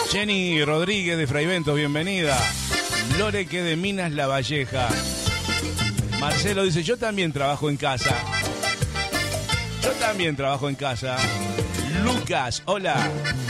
Jenny Rodríguez de Fraiventos, bienvenida. Lore que de Minas La Valleja. Marcelo dice, yo también trabajo en casa. Yo también trabajo en casa. Lucas, hola.